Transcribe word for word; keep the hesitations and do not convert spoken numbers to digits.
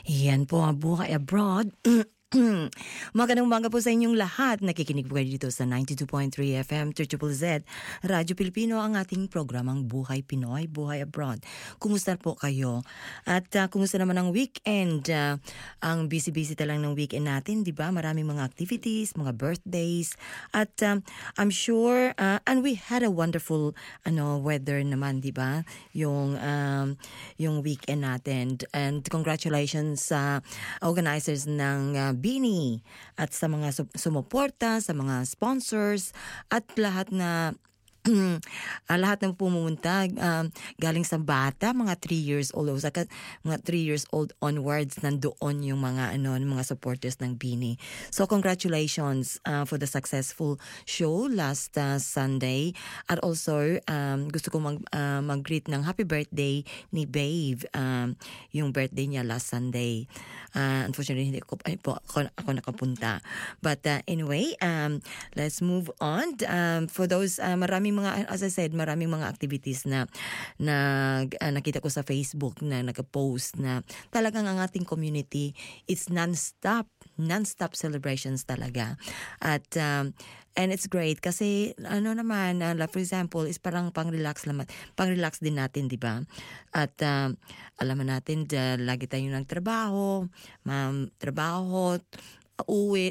Yan po ang Buhay Abroad. Magandang umaga po sa inyong lahat. Nakikinig po kayo dito sa ninety-two point three F M, Triple Z, Radyo Pilipino, ang ating programang Buhay Pinoy, Buhay Abroad. Kumusta po kayo? At uh, kumusta naman ang weekend? Uh, ang busy-busy talang ng weekend natin, di ba? Maraming mga activities, mga birthdays. At um, I'm sure, uh, and we had a wonderful ano weather naman, di ba? Yung, um, yung weekend natin. And congratulations sa uh, organizers ng uh, Bini at sa mga sumuporta, sa mga sponsors at lahat na uh, lahat ng pumunta um, galing sa bata, mga three years old o saka mga three years old onwards, nandoon yung mga ano mga supporters ng Bini. So congratulations uh, for the successful show last uh, Sunday. At also um, gusto ko mag, uh, mag-greet ng happy birthday ni Babe, um, yung birthday niya last Sunday. Uh, unfortunately hindi ko ay, po, ako, ako nakapunta. But uh, anyway, um, let's move on. Um, for those uh, maraming mga, as I said, maraming mga activities na na uh, nakita ko sa Facebook na nag-post na talagang ang ating community, it's non-stop, non-stop celebrations talaga. At um, and it's great kasi ano naman, uh, for example, is parang pang-relax naman, pang-relax din natin, di ba? At um, alam natin, uh, lagi tayong nagtrabaho, ma'am, trabaho, uwi,